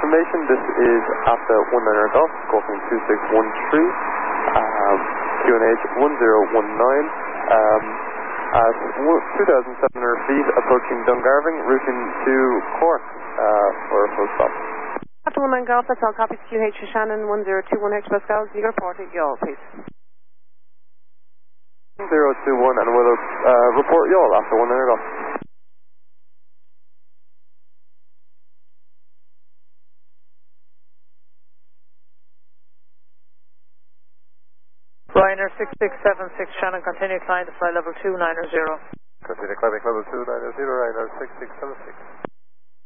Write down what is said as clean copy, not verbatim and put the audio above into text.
information, this is Alpha 19 Golf, Golfing 2613, QNH 1019, at 2,700 feet, approaching Dungarving, routing to Cork for a full stop. Alpha 19 Golf, that's all copies, QH Shannon 1021H Pascal, you got report at Yall, please. 021, and we'll report Yall after 19 Golf. Ryanair 6676 Shannon, continue climb to flight level 290. Continue climbing level 290, Ryanair 6676.